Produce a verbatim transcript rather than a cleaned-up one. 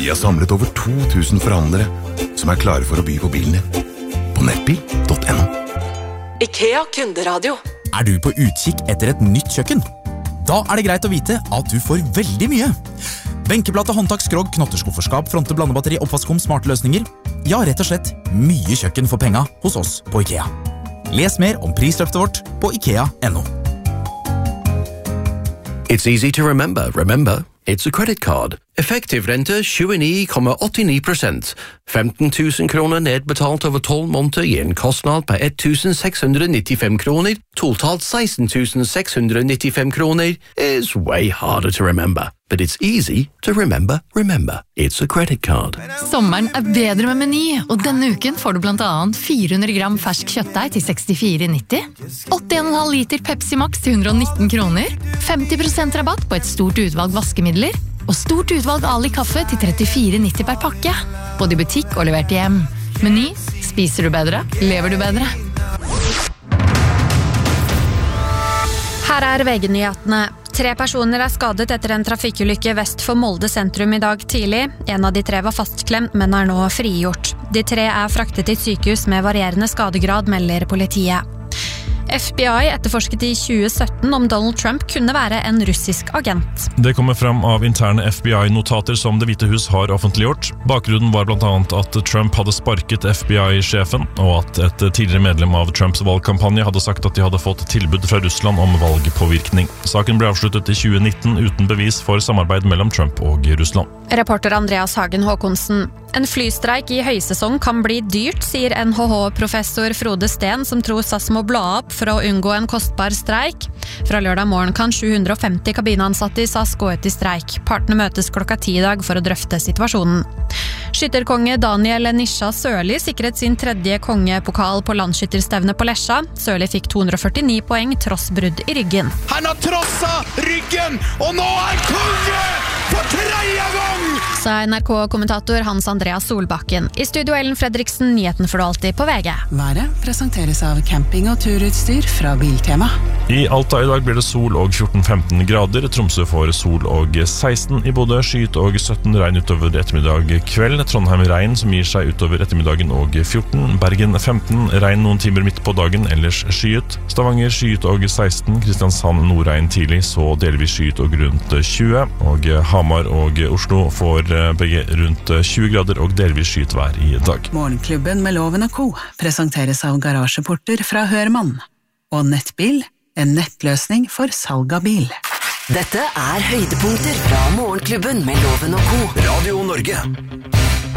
Vi har samlet over to tusen forhandlere som er klare for å by på bilen din. På nettbil punktum no. IKEA kunderadio. Er du på utkikk etter et nytt kjøkken? Da er det greit å vite at du får veldig mye. Benkeplate, håndtak, skrog, knotterskufferskap, fronte, blandebatteri, oppvaskom, smarte løsninger. Ja, rett og slett mye kjøkken for penga hos oss på IKEA. Les mer om prisløftet vårt på ikea punktum no. It's easy to remember. Remember, it's a credit card. Effektiv rente tjueni komma åttini prosent. femten tusen kroner nedbetalt over tolv måneder gir en kostnad på ett tusen seks hundre nittifem kroner. Totalt seksten tusen seks hundre nittifem kroner is way harder to remember. But it's easy to remember. Remember, it's a credit card. Sommeren er bedre med Meny, og denne uken får du blant annet fire hundre gram fersk kjøttdeig til sekstifire nitti, åtti komma fem liter Pepsi Max til hundre og nitten kroner, femti prosent rabatt på et stort utvalg vaskemidler, og stort utvalg Ali kaffe til trettifire nitti per pakke. Både i butikk og levert hjem. Meny, spiser du bedre, lever du bedre. Her er V G-nyhetene. Tre personer er skadet etter en trafikkulykke vest for Molde sentrum i dag tidlig. En av de tre var fastklemt, men er nå frigjort. De tre er fraktet til sykehus med varierende skadegrad, melder politiet. F B I etterforsket i tjue sytten om Donald Trump kunne være en russisk agent. Det kommer frem av interne F B I-notater som Det hvite hus har offentliggjort. Bakgrunnen var blant annet at Trump hadde sparket F B I-sjefen, og at et tidligere medlem av Trumps valgkampanje hadde sagt at de hadde fått tilbud fra Russland om valgpåvirkning. Saken ble avsluttet i tjue nitten uten bevis for samarbeid mellom Trump og Russland. Reporter Andreas Hagen Håkonsen. En flystreik i høysesong kan bli dyrt, sier N H H-professor Frode Steen, som tror S A S må bla opp for å unngå en kostbar streik. Fra lørdag morgen kan sju hundre og femti kabinansatte i S A S gå ut i streik. Partene møtes klokka ti i dag for å drøfte situasjonen. Skytterkonge Daniel Nisha Sørli sikret sin tredje kongepokal på landsskytterstevne på Lesja. Sørli fikk to hundre og førtini poeng tross brudd i ryggen. Han har trosset ryggen, og nå er han konge for tredje gang! Sa N R K-kommentator Hans Andreas Solbakken. I studio Ellen Fredriksen, nyheten får du alltid på V G. Været presenteres av camping- og turutstyr fra Biltema. I Alta i dag blir det sol og fjorten til femten grader. Tromsø får sol og seksten. I Bodø skyet og sytten, regn utover ettermiddag kveld. Trondheim regn som gir seg utover ettermiddagen og fjorten. Bergen femten, regn noen timer midt på dagen, ellers skyet. Stavanger skyet og seksten. Kristiansand nordregn tidlig, så delvis skyet og rundt tjue. Og Hamar og Oslo får begge rundt tjue grader og delvis skyet vær i dag. Morgenklubben med Loven og Co. presenteres av garasjeporter fra Hørmann. Og Nettbil, en nettløsning for salg av bil. Dette er høydepunkter fra Morgenklubben med Loven og Co. Radio Norge.